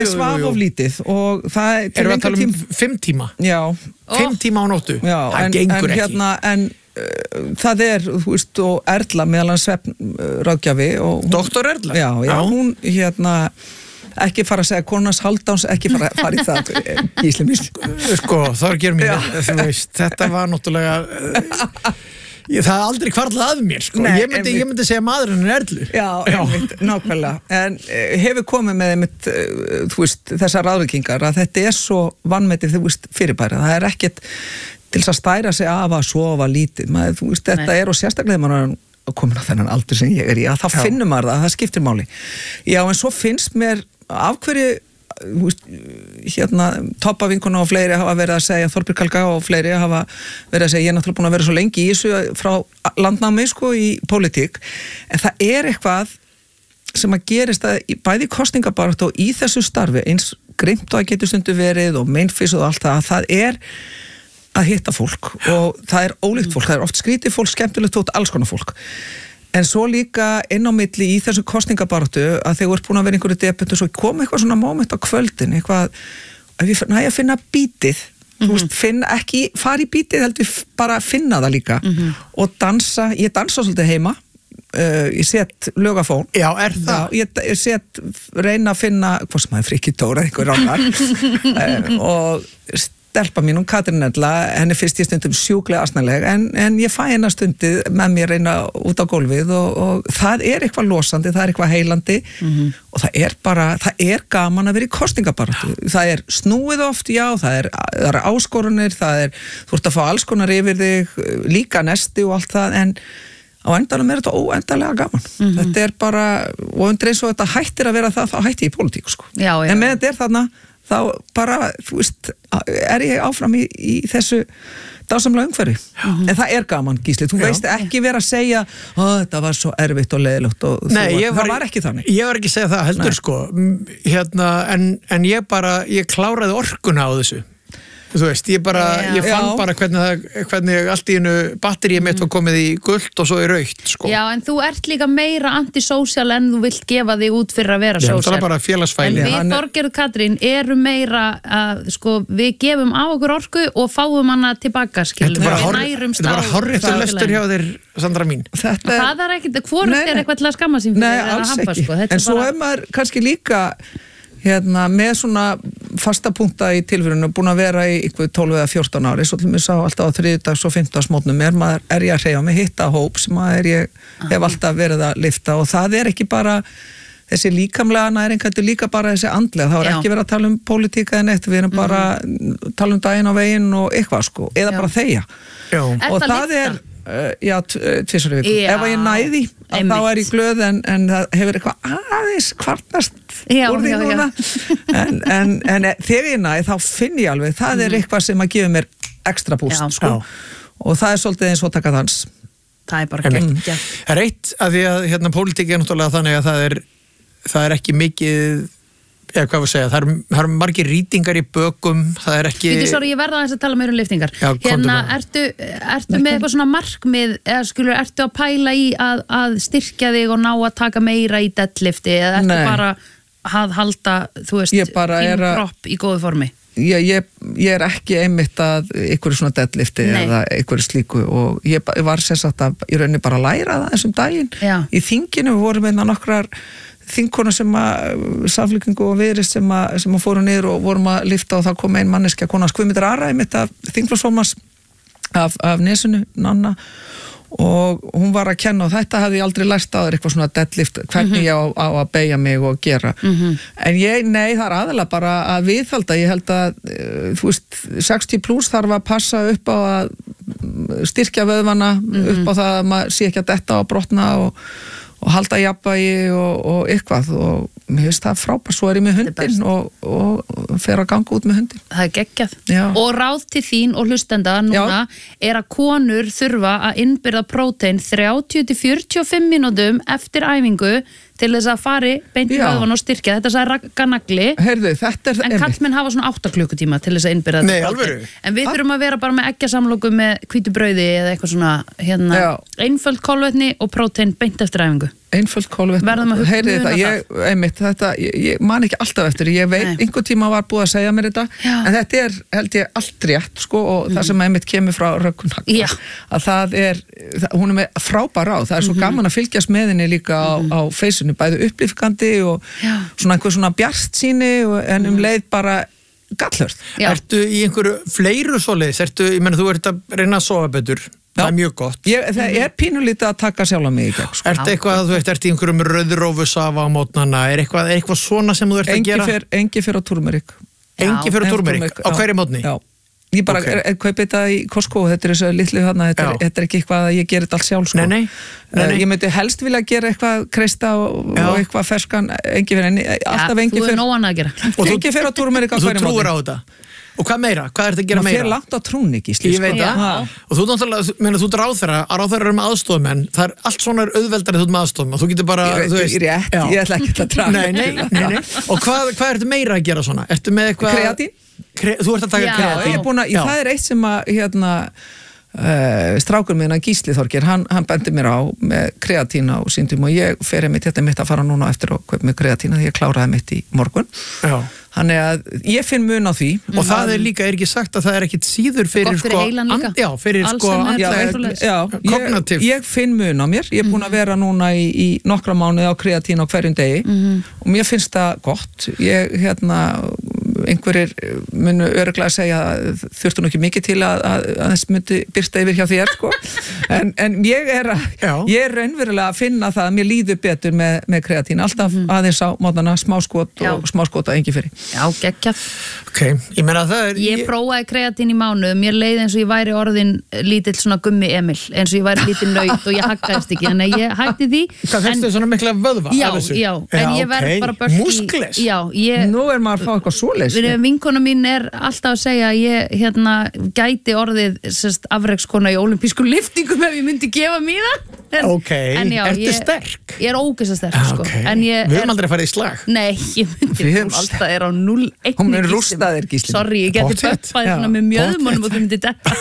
svaf of lítið og það erum við að tala 5 tíma? Já. 5 tíma á nóttu? Já, það gengur ekki. En það þú veist, og Erla meðal hans svefnráðgjafi og Doktor Erla? Já, hún ekki fara að segja konans Haldáns, ekki fara í það Gísli mín. Sko, Þorgeir mín, þú veist, þetta var náttúrulega það aldrei hvarflað að mér, sko. Nei, ég myndi segja maðurinn Erlu. Já, einmitt, nákvæmlega. En hefur komið með einmitt, þú veist, þessar ráðvíkingar að þetta svo vanmetið, þú veist, fyrirbæri. Það ekkert til þess að stæra sig af að sofa lítið. Þú veist, þetta og sérstaklega maður komin á þennan aldur sem ég í, að þá finnur maður það skiptir máli. Já, en svo finnst mér af hverju toppavinkuna og fleiri hafa verið að segja, Þorbjörg Helga og fleiri hafa verið að segja, ég er náttúrulega búin að vera svo lengi í þessu frá landnámi, sko, í pólitík, en það eitthvað sem að gerist að bæði kosningabaráttu og í þessu starfi, eins grimmt og að getur stundu verið og meinfis og allt það að hitta fólk og það ólíkt fólk, það oft skrítið fólk, skemmtilegt þótt alls konar fólk. En svo líka inn á milli í þessu kosningabaráttu að þeir voru búin að vera einhverju debattu svo kom eitthvað svona moment á kvöldin eitthvað, að ég næja að finna bítið þú veist, ekki fara í bítið heldur bara finna það líka og dansa, ég dansa svolítið heima ég set lögafón Já, það? Já, ég set reyna að finna, hvað sem Frikki Dóra einhver ránar og stelpa mín, Katrín Erla, henni finnst ég stundum sjúklega asnaleg, en ég fæ hennar stundið með mér reyna út á gólfið og það eitthvað losandi, það eitthvað heilandi og það gaman að vera í kosningabaráttu. Það snúið oft, já, það áskorunir, þú ert að fá alls konar yfir þig, líka nesti og allt það, en á endanum þetta óendanlega gaman. Þetta bara, og undir eins og þetta hættir að vera það, þá hætti ég í pólitík, sko. Já. En með þetta þarna þá bara, þú veist, ég áfram í þessu dásamlega umhverfi. En það gaman, Gísli. Þú veist ekki vera að segja þetta var svo erfitt og leiðilegt og það var ekki þannig. Ég var ekki að segja það heldur, sko. En ég kláraði orkuna á þessu. Þú veist, ég fann bara hvernig allt í einu batterið mitt var komið í gult og svo í rautt, sko. Já, en þú líka meira antisósial en þú vilt gefa þig út fyrir að vera sósial. Já, það bara félagsfæli. En við, Þorgerður Katrín, meira að, sko, við gefum á okkur orku og fáum hana tilbaka, skilum. Þetta bara hárréttur lestur hjá þér, Sandra mín. Það ekkert, hvorugt eitthvað til að skamma sín fyrir. Nei, alls ekki. En svo maður kannski líka með svona fasta punkta í tilverinu, búin að vera í 12 eða 14 ári, svo til mér sá alltaf á 3. dags og 5. mótnum ég að hreyfa mig, hitta hóp sem ég hef alltaf verið að lifta og það ekki bara þessi líkamlega næring, þetta líka bara þessi andlega, þá ekki verið að tala um pólitíka eða neitt, við erum bara tala um daginn á veginn og eitthvað, sko, eða bara þegja. Og það já, 2 vikur. Ef ég næði, þá ég glöð en það hefur eitthvað aðeins kvartast úr því núna. En þegar ég næði, þá finn ég alveg, það eitthvað sem að gefa mér ekstra búst, sko. Og það svolítið eins og taka dans. Það bara geggjað. Það eitt að því að pólitík náttúrulega þannig að það ekki mikið hvað við segja, það margir rýtingar í bökum, það ekki Sorry, ég verða aðeins að tala meira um lyftingar. Ertu með eitthvað svona markmið eða ertu að pæla í að styrkja þig og ná að taka meira í deadlifti eða ertu bara að halda, þú veist, þín kropp í góðu formi? Ég ekki einmitt að einhverju svona deadlifti eða einhverju slíku og ég var sem sagt að í rauninni bara að læra það þessum daginn. Í þinginu vorum við nokkrar þingkona sem Samfylkingu og Viðreisn sem fóru niður og vorum að lifta og það kom ein manneskja, kona Guðmundur Ara einmitt af þingflokksformanns af Nesunu, Nanna og hún var að kenna og þetta hafði ég aldrei lært áður eitthvað svona deadlift, hvernig ég á að beygja mig og gera. En nei, það aðalega bara að viðhalda, ég held að þú veist, 60+ þarf að passa upp á að styrkja vöðvana, upp á það að maður sé ekki að detta á brotna og halda jafnvægi og eitthvað og mér finnst það frábært, svo ég með hundinn og fer að ganga út með hundinn. Það geggjað. Og ráð til þín og hlustenda núna að konur þurfa að innbyrða prótein 30-45 mínútum eftir æfingu til þess að fari beint í vöðvan og styrkja. Þetta sagði Ragganagli. Heyrðu, þetta en kallmenn hafa svona 8 klukkutíma til þess að innbyrða þetta. Nei, alvöru. En við þurfum að vera bara með eggjasamloku með hvítu brauði eða eitthvað svona einföld kolvetni og prótein beint eftir æfingu. einföld kolvetni. Verðum að hugsa þetta. Ég man ekki alltaf eftir, ég veit, einhver tíma var búið að segja mér þetta, en þetta held ég allt rétt, sko, og það sem einmitt kemur frá Röggun Haggar, að hún með frábær ráð, það svo gaman að fylgjast með henni líka á feysinu, bæði upplýfgandi og svona einhver svona bjartsýni, en leið bara gallhörð. Ertu í einhverju fleiru svoleiðis? Ég meina, þú ert að reyna að sofa betur. Það mjög gott. Það pínulítið að taka sjálf mig í gegn. Sko. Ertu eitthvað, þú ert í einhverjum rauðrófusafa á mótnana? Eitthvað svona sem þú ert að gera? Engi fyrir á túrmerik. Engi fyrir á túrmerik? Á hverju mótni? Já. Ég bara kaupi þetta í Costco, þetta þessu litlu þarna, þetta ekki eitthvað að ég gerir þetta alls sjálf, sko. Nei. Ég myndi helst vilja gera eitthvað kreista og eitthvað ferskan, engi fyrir, alltaf engi fyrir. Þú nógan að gera. Engi fyrir á túrmerik á hverju mótni. Þú trúir á þetta? Og hvað meira? Hvað er þetta að gera meira? Það fer langt á trúni, Gísli. Ég veit það. Og þú náttúrulega, þú ráðherrar eru með aðstofamenn, það er allt svona auðveldari þú með aðstofamenn og þú getur bara, ég ætla ekki að draga. Nei. Og hvað ertu meira að gera svona? Ertu með eitthvað... Kreatín? Þú ert að taka kreatín? Það er eitt sem að, strákur minna Gísli Þorgeir, hann bendi mér á með kreatín á síndum og ég fer mitt að fara núna eftir og kaupa með kreatín að ég kláraði mitt í morgun. Já. Þannig að ég finn mun á því og það er líka, ekki sagt að það er ekkit síður fyrir gott fyrir heilan líka. Fyrir kognitív. Ég finn mun á mér, ég er búin að vera núna í nokkra mánuði á kreatín á hverjum degi og mér finnst það gott. Einhverjir munu örugglega að segja þurftu nú ekki mikið til að þess myndi byrsta yfir hjá þér, sko. En ég er raunverulega að finna það að mér líður betur með kreatín, alltaf aðeins á mótana smáskot og smáskota engi fyrir. Já, geggjað. Ok, ég meina það er... Ég prófaði kreatín í mánuð, mér leið eins og ég væri orðin lítill svona gummi Emil, eins og ég væri lítill naut og ég haggaðist ekki, þannig að ég hætti því. Hvað fyrstu svona mikla vöðva? Já, en ég verð bara börki... Múskles? Já, Nú er maður að fá eitthvað svoleiðis. Vinkona mín er alltaf að segja að ég gæti orðið afrekskona í ólympísku lyftingum ef ég myndi gefa mér það. Ertu sterk? Ég er ógeðslega sterk, sko. Við höfum aldrei farið í slag. Nei, ég alltaf er á 0-1. Hún er rústaðir, Gísli. Sorry, ég geti böppaði svona með mjöðmónum og þú myndi detta.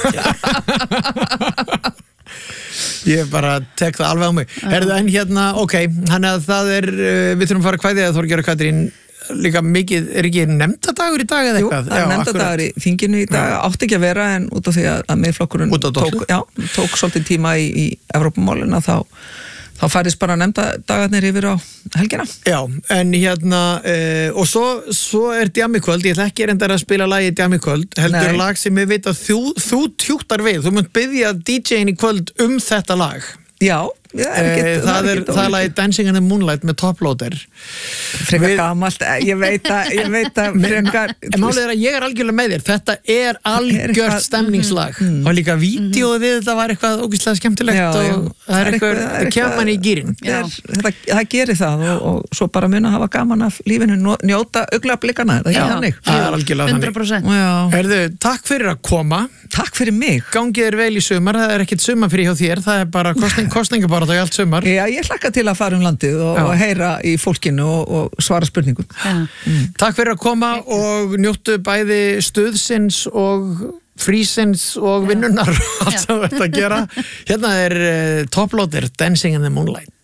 Ég bara tek það alveg á mig. En þannig að það er, við þurfum að fara að kvæðja Þorgeir og Katrín líka mikið, er ekki nefndadagur í dag eða eitthvað? Jú, það er nefndadagur í þinginu í dag, átti ekki að vera en út af því að Miðflokkurinn tók svolítið tíma í Evrópumálin að þá færist bara nefndadagarnir yfir á helgina. Já, en og svo er djamikvöld, ég ætla ekki reyndar að spila lagi djamikvöld, heldur lag sem ég veit að þú tjúktar við, þú munt biðja DJ-in í kvöld þetta lag. Já, það er lagið Dancing in the Moonlight með Toploader. Frekar gamalt, ég veit að frekar... En málið er að ég er algjörlega með þér, þetta er algjört stemningslag og líka vídeóið við þetta var eitthvað ógeðslega skemmtilegt og það er eitthvað kemur manni í gírinn. Það gerir það og svo bara muna að hafa gaman af lífinu, njóta augnablikana, það er þannig. Það er algjörlega þannig. 100%. Takk fyrir að koma. Takk fyrir mig. Gangið er vel í sumar, það er ekkit sumarfrí hjá þér, það er bara kostningabaráttu í allt sumar. Já, ég hlakka til að fara landið og heyra í fólkinu og svara spurningum. Takk fyrir að koma og njóttu bæði stuðsins og frísins og vinnunar allt sem þetta gera. Hérna er Toploader, Dancing in the Moonlight.